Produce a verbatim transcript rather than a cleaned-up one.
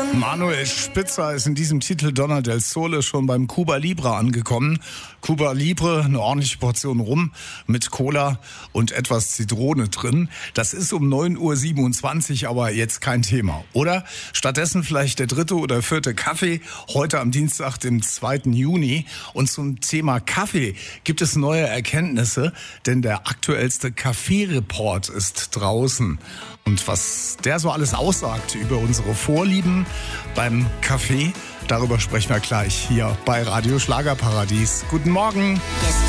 Manuel Spitzer ist in diesem Titel Donna del Sole schon beim Cuba Libre angekommen. Cuba Libre, eine ordentliche Portion Rum mit Cola und etwas Zitrone drin. Das ist um neun Uhr siebenundzwanzig, aber jetzt kein Thema, oder? Stattdessen vielleicht der dritte oder vierte Kaffee, heute am Dienstag, dem zweiten Juni. Und zum Thema Kaffee gibt es neue Erkenntnisse, denn der aktuellste Kaffee-Report ist draußen. Und was der so alles aussagt über unsere Vorlieben beim Kaffee, darüber sprechen wir gleich hier bei Radio Schlagerparadies. Guten Morgen.